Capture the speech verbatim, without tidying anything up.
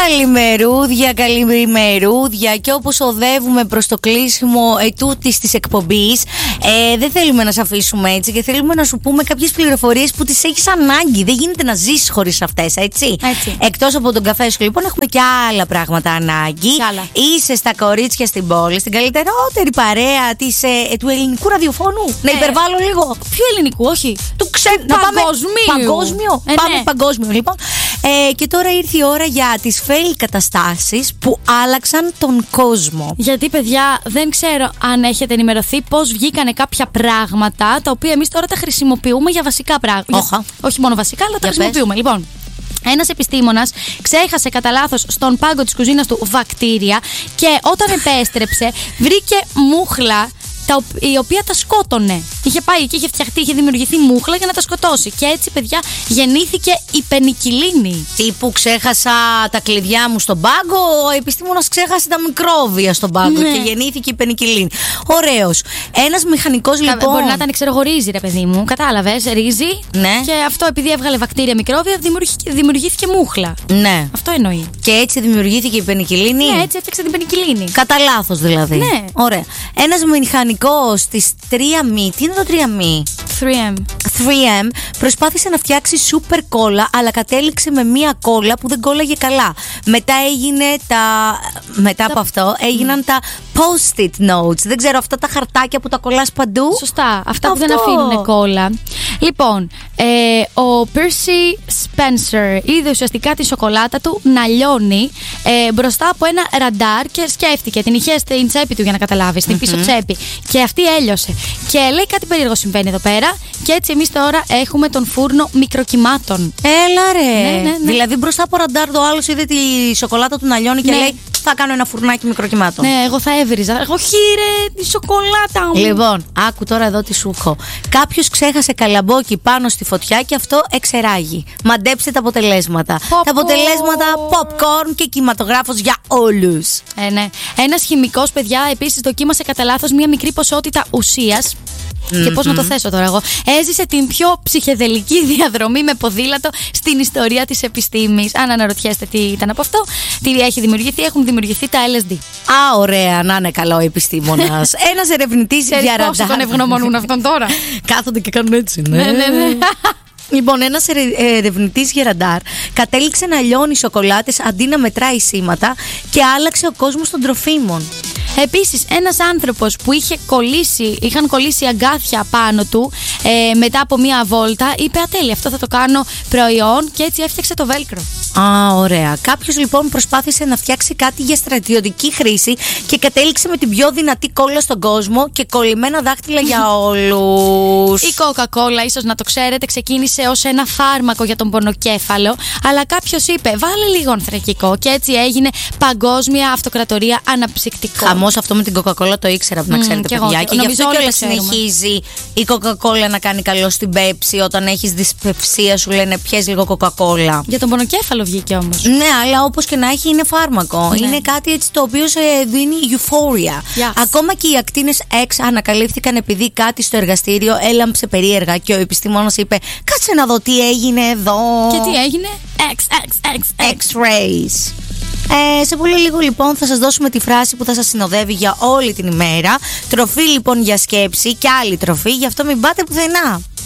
Καλημερούδια, καλημερούδια. Και όπως οδεύουμε προς το κλείσιμο ετούτης της εκπομπής, ε, δεν θέλουμε να σε αφήσουμε έτσι και θέλουμε να σου πούμε κάποιες πληροφορίες που τις έχεις ανάγκη. Δεν γίνεται να ζήσεις χωρίς αυτές, έτσι. έτσι. Εκτός από τον καφέ σου, λοιπόν, έχουμε και άλλα πράγματα ανάγκη. Άλλα. Είσαι στα κορίτσια στην πόλη, στην καλύτερότερη παρέα της, ε, του ελληνικού ραδιοφώνου. Ε, να υπερβάλλω λίγο. Ποιο ελληνικού, όχι. Του ξέρω. Παγκοσμίου. Παγκόσμιο. Ε, πάμε ναι. παγκόσμιο, λοιπόν. Ε, και τώρα ήρθε η ώρα για τις fail καταστάσεις που άλλαξαν τον κόσμο. Γιατί, παιδιά, δεν ξέρω αν έχετε ενημερωθεί πώς βγήκανε κάποια πράγματα τα οποία εμείς τώρα τα χρησιμοποιούμε για βασικά πράγματα. Όχα. Όχι μόνο βασικά, αλλά τα Για χρησιμοποιούμε. πες. Λοιπόν. Ένας επιστήμονας ξέχασε κατά λάθος στον πάγκο της κουζίνας του βακτήρια και όταν επέστρεψε βρήκε μούχλα τα, η οποία τα σκότωνε. Είχε πάει εκεί, είχε φτιαχτεί, είχε δημιουργηθεί μούχλα για να τα σκοτώσει. Και έτσι, παιδιά, γεννήθηκε η πενικυλίνη. Τύπου ξέχασα τα κλειδιά μου στον πάγκο, ο επιστήμονας ξέχασε τα μικρόβια στον πάγκο, ναι. και γεννήθηκε η πενικυλίνη. Ωραίος. Ένας μηχανικός, λοιπόν. Μπορεί να ήταν, ξέρω εγώ, ρύζι, ρε παιδί μου. Κατάλαβες, ρύζι. Ναι. Και αυτό επειδή έβγαλε βακτήρια μικρόβια, δημιουργήθηκε, δημιουργήθηκε μούχλα. Ναι. Αυτό εννοεί. Και έτσι δημιουργήθηκε η πενικυλίνη. Ναι, έτσι έφτιαξε την πενικυλίνη. Κατά λάθος δηλαδή. Ναι. Ωραία. Ένας μηχανικός της τρία εμ. Τι είναι το τρία εμ? θρι εμ. θρι εμ προσπάθησε να φτιάξει σούπερ κόλλα, αλλά κατέληξε με μία κόλλα που δεν κόλλαγε καλά. Μετά έγινε τα. Μετά τα... από αυτό έγιναν mm. τα post-it notes. Δεν ξέρω, αυτά τα χαρτάκια που τα κολλάς παντού. Σωστά. Αυτά αυτό. που δεν αφήνουν κόλλα. Λοιπόν, ε, ο Percy Spencer είδε ουσιαστικά τη σοκολάτα του να λιώνει ε, μπροστά από ένα ραντάρ και σκέφτηκε. Την είχε στην τσέπη του, για να καταλάβεις, στην mm-hmm. πίσω τσέπη. Και αυτή έλειωσε. Και λέει κάτι περίεργο συμβαίνει εδώ πέρα. Και έτσι εμείς τώρα έχουμε τον φούρνο μικροκυμάτων. Έλα ρε. Ναι, ναι, ναι. Δηλαδή μπροστά από ραντάρ το άλλος είδε τη σοκολάτα του να λιώνει και ναι. λέει θα κάνω ένα φουρνάκι μικροκυμάτων. Ναι, εγώ θα έβριζα. Εγώ χείρε τη σοκολάτα μου. Λοιπόν, άκου τώρα εδώ τι σου έχω. Κάποιος ξέχασε καλαμπόκι πάνω στη φωτιά και αυτό εξεράγει. Μαντέψτε τα αποτελέσματα. Popcorn. Τα αποτελέσματα popcorn και κυματογράφος για όλους. Ε, ναι. Ένας χημικός, παιδιά, επίσης δοκίμασε κατά λάθος μία μικρή ποσότητα ουσίας. Mm-hmm. Και πώς να το θέσω τώρα εγώ. Έζησε την πιο ψυχεδελική διαδρομή με ποδήλατο στην ιστορία της επιστήμης. Αν αναρωτιέστε τι ήταν από αυτό, τι έχει δημιουργηθεί, έχουν δημιουργηθεί τα ελ ες ντι. Α, ωραία, να είναι καλό ο επιστήμονας. Ένας ερευνητής για ραντάρ. Πόσο τον ευγνωμονούν αυτόν τώρα. Κάθονται και κάνουν έτσι, ναι. Ναι, ναι, ναι. Λοιπόν, ένας ερευνητής γεραντάρ κατέληξε να λιώνει σοκολάτες αντί να μετράει σήματα και άλλαξε ο κόσμος των τροφίμων. Επίσης, ένας άνθρωπος που είχε κολλήσει, είχαν κολλήσει αγκάθια πάνω του ε, μετά από μία βόλτα, είπε ατέλεια, αυτό θα το κάνω προϊόν, και έτσι έφτιαξε το βέλκρο. Α, ωραία. Κάποιος λοιπόν προσπάθησε να φτιάξει κάτι για στρατιωτική χρήση και κατέληξε με την πιο δυνατή κόλλα στον κόσμο και κολλημένα δάχτυλα για όλους. Η Coca-Cola, ίσως να το ξέρετε, ξεκίνησε ως ένα φάρμακο για τον πονοκέφαλο, αλλά κάποιος είπε βάλε λίγο ανθρακικό και έτσι έγινε παγκόσμια αυτοκρατορία αναψυκτικών. Χαμός αυτό με την Coca-Cola το ήξερα, να ξέρετε, mm, παιδιά. Και, και γι' αυτό και όταν συνεχίζει η Coca-Cola να κάνει καλό στην Pepsi, όταν έχεις δυσπευσία σου λένε πιες λίγο Coca-Cola. Για τον πονοκέφαλο βγήκε όμως. Ναι, αλλά όπως και να έχει είναι φάρμακο. Ναι. Είναι κάτι έτσι το οποίο σε δίνει euphoria. Yes. Ακόμα και οι ακτίνες X ανακαλύφθηκαν επειδή κάτι στο εργαστήριο έλαμψε περίεργα και ο επιστήμονας είπε κάτσε να δω τι έγινε εδώ. Και τι έγινε? X, X, X, X. X-rays. Ε, σε πολύ λίγο λοιπόν θα σας δώσουμε τη φράση που θα σας συνοδεύει για όλη την ημέρα. Τροφή λοιπόν για σκέψη και άλλη τροφή, γι' αυτό μην πάτε πουθενά.